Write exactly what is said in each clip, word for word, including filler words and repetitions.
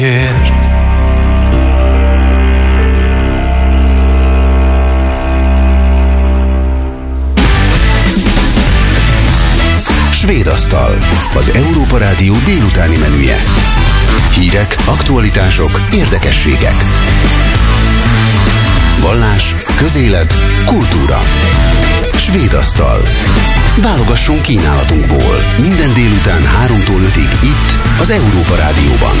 Svédasztal, az Európa Rádió délutáni menüje. Hírek, aktualitások, érdekességek. Vallás, közélet, kultúra. Svédasztal. Válogassunk kínálatunkból. Minden délután háromtól ötig itt, az Európa Rádióban.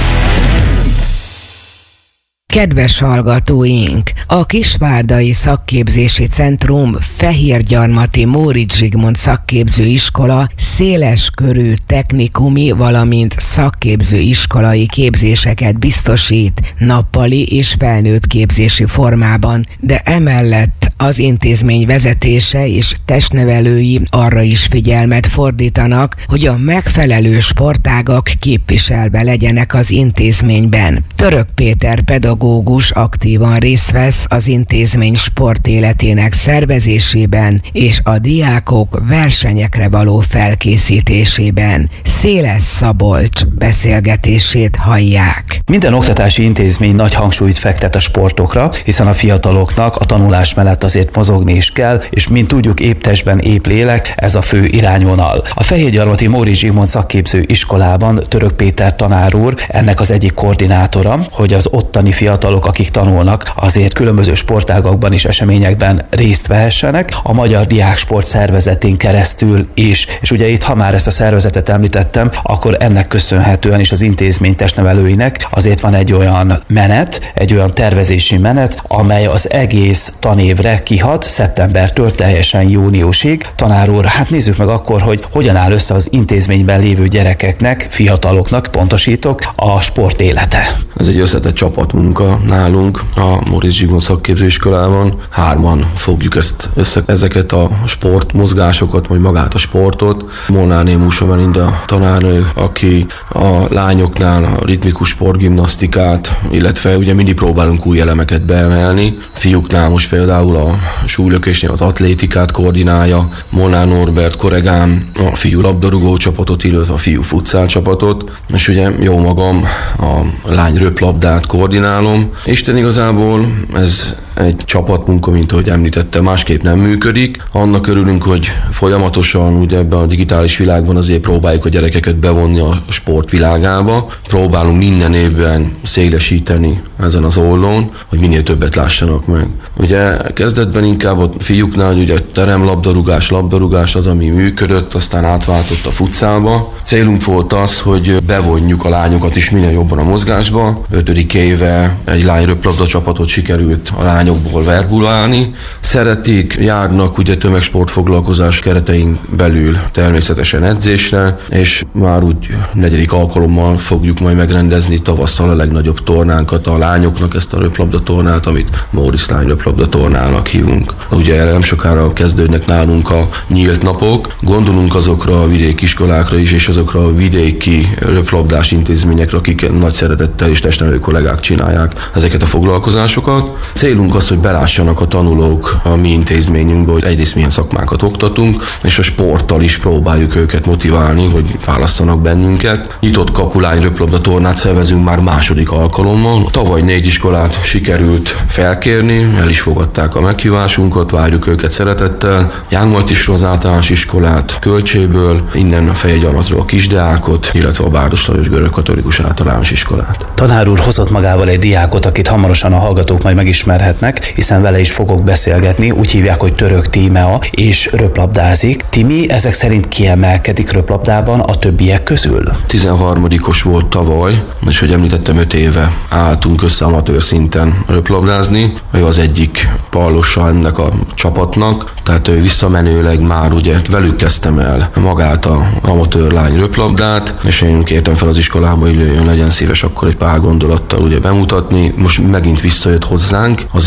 Kedves hallgatóink! A Kisvárdai Szakképzési Centrum Fehérgyarmati Móricz Zsigmond Szakképző Iskola széleskörű technikumi, valamint szakképző iskolai képzéseket biztosít nappali és felnőtt képzési formában, de emellett az intézmény vezetése és testnevelői arra is figyelmet fordítanak, hogy a megfelelő sportágak képviselve legyenek az intézményben. Török Péter pedagógus aktívan részt vesz az intézmény sportéletének szervezésében és a diákok versenyekre való felkészítésében. Széles Szabolcs beszélgetését hallják. Minden oktatási intézmény nagy hangsúlyt fektet a sportokra, hiszen a fiataloknak a tanulás mellett azért mozogni is kell, és mint tudjuk, épp testben, épp lélek, ez a fő irányvonal. A Fehérgyarmati Móricz Zsigmond Szakképző Iskolában Török Péter tanár úr ennek az egyik koordinátora, hogy az ottani fiatalok, akik tanulnak, azért különböző sportágakban és eseményekben részt vehessenek, a Magyar Diáksport Szervezetén keresztül is. És ugye itt, ha már ezt a szervezetet említettem, akkor ennek köszönhetően is az intézmény testnevelőinek azért van egy olyan menet, egy olyan tervezési menet, amely az egész tanévre kihat, szeptembertől teljesen júniusig. Tanár úr, hát nézzük meg akkor, hogy hogyan áll össze az intézményben lévő gyerekeknek, fiataloknak, pontosítok, a sport élete. Ez egy összetett csapatmunka nálunk a Móricz Zsigmond Szakképzőiskolában. Hárman fogjuk ezt, össze, ezeket a sportmozgásokat, vagy magát a sportot. Molnár Némusa Melinda tanárnő, aki a lányoknál a ritmikus sportgimnasztikát, illetve ugye mindig próbálunk új elemeket beemelni. Fiúknál most például a súlylökésnél az atlétikát koordinálja, Molnár Norbert kollégám a fiú labdarúgó csapatot, illetve a fiú futszál csapatot, és ugye jó magam a lány röplabdát koordinálom. Isten igazából ez egy csapatmunka, mint ahogy említettem, másképp nem működik. Annak örülünk, hogy folyamatosan ugye ebben a digitális világban azért próbáljuk a gyerekeket bevonni a sportvilágába. Próbálunk minden évben szélesíteni ezen az ollón, hogy minél többet lássanak meg. Ugye kezdetben inkább a fiúknál ugye teremlabdarúgás, labdarúgás az, ami működött, aztán átváltott a futszálba. Célunk volt az, hogy bevonjuk a lányokat is minél jobban a mozgásba. Ötödik éve egy lányröplabda csapatot sikerült a lányokból verbulálni. Szeretik, járnak ugye tömegsportfoglalkozás keretein belül természetesen edzésre, és már úgy negyedik alkalommal fogjuk majd megrendezni tavasszal a legnagyobb tornánkat a lányoknak, ezt a röplabda tornát, amit Móricz lány röplabda tornának hívunk. Ugye nem sokára kezdődnek nálunk a nyílt napok, gondolunk azokra a vidéki iskolákra is, és azokra a vidéki röplabdás intézményekre, akik nagy szeretettel és testnevelő kollégák csinálják ezeket a foglalkozásokat. Célunk az, hogy belássanak a tanulók a mi intézményünkbe, hogy egyrészt milyen szakmákat oktatunk, és a sporttal is próbáljuk őket motiválni, hogy válasszanak bennünket. Nyitott kapulány röplabda tornát szervezünk már második alkalommal. Tavaly négy iskolát sikerült felkérni, el is fogadták a meghívásunkat, várjuk őket szeretettel. Jángmajtisról az általános iskolát, Kölcséből, innen a Fehérgyarmatról a Kisdeákot, illetve a Bárdos Lajos görögkatolikus általános iskolát. Tanár úr hozott magával egy diákot, akit hamarosan a hallgatók majd megismerhetnek, hiszen vele is fogok beszélgetni, úgy hívják, hogy Török Tímea, és röplabdázik. Timi ezek szerint kiemelkedik röplabdában a többiek közül? tizenharmadikos volt tavaly, és hogy említettem, öt éve álltunk össze amatőr szinten röplabdázni. Ő az egyik pallosa ennek a csapatnak, tehát ő visszamenőleg már ugye velük kezdtem el magát a amatőr lány röplabdát, és én kértem fel az iskolába, hogy jöjjön, legyen szíves akkor egy pár gondolattal ugye bemutatni. Most megint visszajött hozzánk, az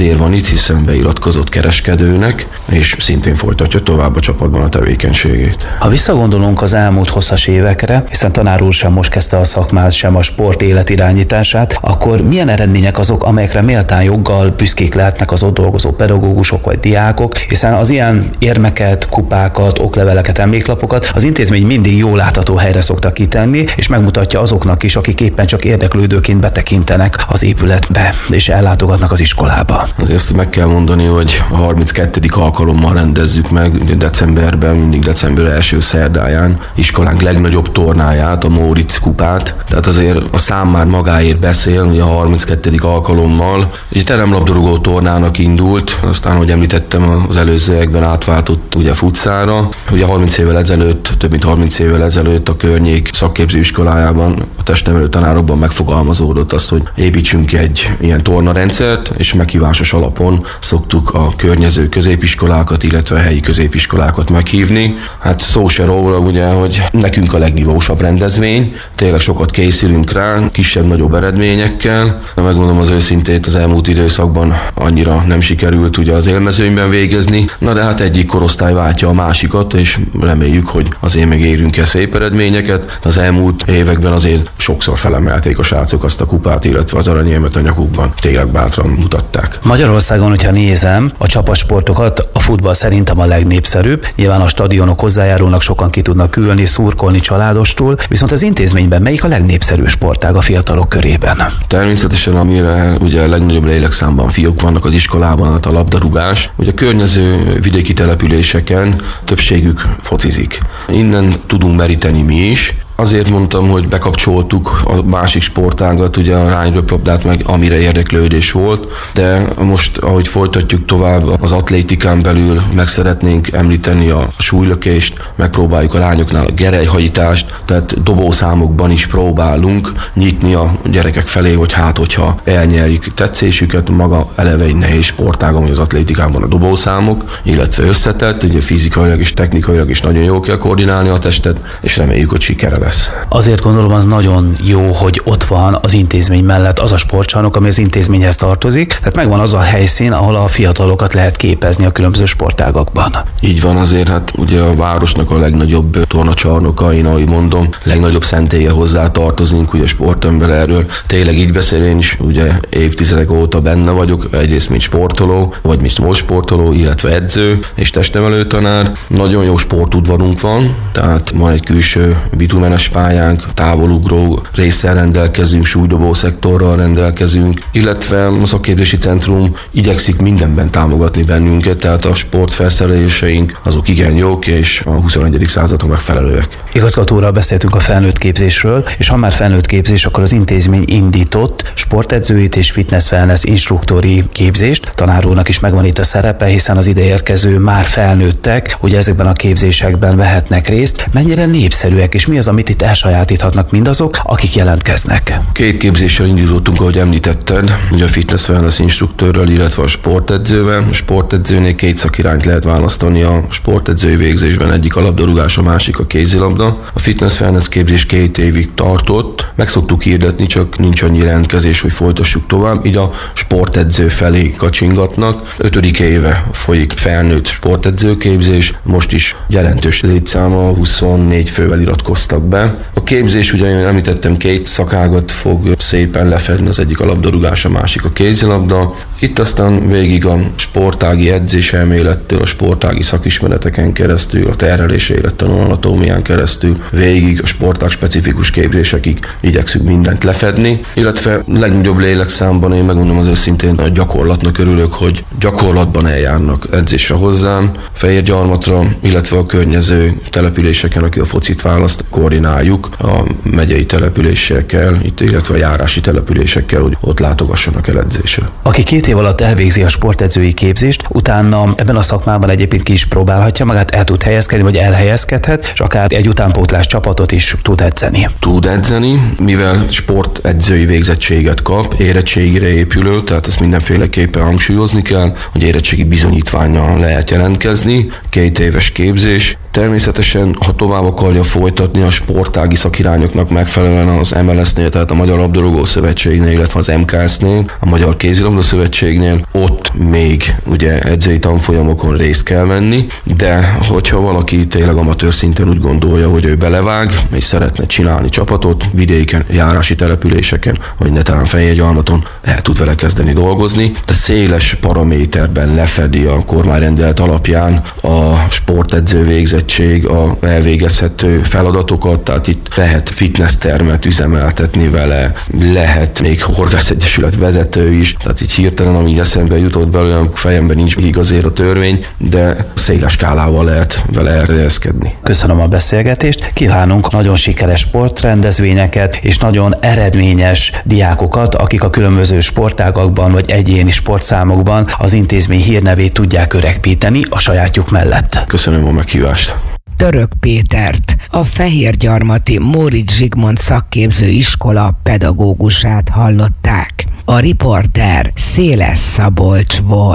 azért van itt, hiszen beiratkozott kereskedőnek, és szintén folytatja tovább a csapatban a tevékenységét. Ha visszagondolunk az elmúlt hosszas évekre, hiszen tanár úr sem most kezdte a szakmát, sem a sport életirányítását, akkor milyen eredmények azok, amelyekre méltán joggal büszkék lehetnek az ott dolgozó pedagógusok vagy diákok, hiszen az ilyen érmeket, kupákat, okleveleket, emléklapokat az intézmény mindig jól látható helyre szokta kitenni, és megmutatja azoknak is, akik éppen csak érdeklődőként betekintenek az épületbe, és ellátogatnak az iskolába. Azért ezt meg kell mondani, hogy a harminckettedik alkalommal rendezzük meg decemberben, mindig december első szerdáján iskolánk legnagyobb tornáját, a Móricz kupát. Tehát azért a szám már magáért beszél, hogy a harminckettedik alkalommal egy teremlabdarúgó tornának indult, aztán, hogy említettem, az előzőekben átváltott ugye futszára. Ugye harminc évvel ezelőtt, több mint harminc évvel ezelőtt a környék szakképző iskolájában, a testnevelő tanárokban megfogalmazódott azt, hogy építsünk egy ilyen tornarendszert, és meghívásos alapon szoktuk a környező középiskolákat, illetve a helyi középiskolákat meghívni. Hát szó se róla, ugye, hogy nekünk a legnivósabb rendezvény, tényleg sokat készülünk rá, kisebb-nagyobb eredményekkel. Megmondom az őszintét, az elmúlt időszakban annyira nem sikerült ugye az élmezőnyben végezni, na de hát egyik korosztály váltja a másikat, és reméljük, hogy azért még érünk el szép eredményeket. Az elmúlt években azért sokszor felemelték a srácok azt a kupát, illetve az aranyérmet a nyakukban tényleg bátran mutatták. Magyarországon, hogyha nézem, a csapatsportokat, a futball szerintem a legnépszerűbb. Nyilván a stadionok hozzájárulnak, sokan ki tudnak ülni, szurkolni családostul, viszont az intézményben melyik a legnépszerűbb sportág a fiatalok körében? Természetesen, amire ugye a legnagyobb lélekszámban fiúk vannak az iskolában, hát a labdarúgás. Ugye a környező vidéki településeken többségük focizik. Innen tudunk meríteni mi is. Azért mondtam, hogy bekapcsoltuk a másik sportágat, ugye a rányröplabdát, meg amire érdeklődés volt, de most, ahogy folytatjuk tovább, az atlétikán belül meg szeretnénk említeni a súlylökést, megpróbáljuk a lányoknál a gerelyhajítást, tehát dobószámokban is próbálunk nyitni a gyerekek felé, hogy hát, hogyha elnyerik tetszésüket, maga eleve egy nehéz sportág, ami az atlétikában a dobószámok, illetve összetett, ugye fizikailag és technikailag is nagyon jól kell koordinálni a testet, és reméljük, hogy sikerrel lesz. Azért gondolom, az nagyon jó, hogy ott van az intézmény mellett az a sportcsarnok, ami az intézményhez tartozik, tehát megvan az a helyszín, ahol a fiatalokat lehet képezni a különböző sportágakban. Így van, azért hát ugye a városnak a legnagyobb tornacsarnoka, én ahogy mondom, legnagyobb szentélye hozzá tartozunk, ugye sportember, erről tényleg így beszél, én is ugye évtizedek óta benne vagyok, egyrészt mint sportoló, vagy mint most sportoló, illetve edző és testnevelő tanár. Nagyon jó sportudvarunk van, tehát van egy külső bitumenes pályánk, távolugró résszel rendelkezünk, súlydobó szektorral rendelkezünk, illetve a szakképzési centrum igyekszik mindenben támogatni bennünket, tehát a sportfelszereléseink azok igen jók, és a huszonegyedik századon megfelelőek. Igazgatóral beszéltünk a felnőtt képzésről, és ha már felnőtt képzés, akkor az intézmény indított sportedzőit és fitness wellness instruktori képzést. Tanár úrnak is megvan itt a szerepe, hiszen az ide érkező már felnőttek, ugye ezekben a képzésekben vehetnek részt. Mennyire népszerűek, és mi az, amit itt elsajátíthatnak mindazok, akik jelentkeznek? Két képzéssel indítottunk, ahogy említetted, ugye a fitness wellness instruktőrrel, illetve a sportedzővel. A sportedzőnél két szakirányt lehet választani a sportedzői végzésben, egyik a labdarúgás, a másik a kézilabda. A fitness wellness képzés két évig tartott, meg szoktuk hirdetni, csak nincs annyi jelentkezés, hogy folytassuk tovább, így a sportedző felé kacsingatnak. Ötödik éve folyik felnőtt sportedzőképzés, most is jelentős létszáma, huszonnégy fővel iratkoztak be. A képzés, ugye én említettem, két szakágat fog szépen lefedni, az egyik a labdarúgás, a másik a kézilabda. Itt aztán végig a sportági edzéselmélettől, a sportági szakismereteken keresztül, a terhelés élettanul anatómián keresztül, végig a sportág specifikus képzésekig igyekszünk mindent lefedni, illetve legnagyobb lélekszámban én megmondom az őszintén a gyakorlatnak örülök, hogy gyakorlatban eljárnak edzésre hozzám, Fehérgyarmatra, illetve a környező településeken, aki a focit választ, koordináljuk a megyei településekkel, itt, illetve a járási településekkel, hogy ott látogassanak el edzésre. Aki két év alatt elvégzi a sportedzői képzést, utána ebben a szakmában egyébként ki is próbálhatja magát, el tud helyezkedni, vagy elhelyezkedhet, és akár egy utánpótlás csapatot is tud edzeni. Tud edzeni, mivel sportedzői végzettséget kap, érettségire épülő, tehát ezt mindenféleképpen hangsúlyozni kell, hogy érettségi bizonyítvánnyal lehet jelentkezni, két éves képzés, Természetesen, ha tovább akarja folytatni a sportági szakirányoknak megfelelően az em el es-nél, tehát a Magyar Labdarúgó Szövetségnél, illetve az em ká es-nél, a Magyar Kézilabda Szövetségnél, ott még ugye edzői tanfolyamokon részt kell venni, de hogyha valaki tényleg amatőr szinten úgy gondolja, hogy ő belevág, és szeretne csinálni csapatot, vidéken, járási településeken, vagy netán Fejegyarmaton, el tud vele kezdeni dolgozni, de széles paraméterben lefedi a kormányrendelet alapján a sportedző végzettség a elvégezhető feladatokat, tehát itt lehet fitnesstermet üzemeltetni vele, lehet még horgászegyesület vezető is, tehát így hirtelen, ami eszembe jutott belőle, fejemben nincs még azért a törvény, de széles skálával lehet vele erőeszkedni. Köszönöm a beszélgetést, kívánunk nagyon sikeres sportrendezvényeket és nagyon eredményes diákokat, akik a különböző sportágakban vagy egyéni sportszámokban az intézmény hírnevét tudják öregíteni a sajátjuk mellett. Köszönöm a meghívást. Török Pétert, a Fehérgyarmati Móricz Zsigmond Szakképző Iskola pedagógusát hallották. A riporter Széles Szabolcs volt.